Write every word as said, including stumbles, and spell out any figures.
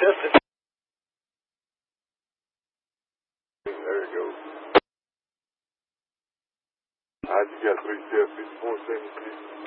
Chester. There you go. All right, you got three, seven, fifty-four, seventy-six.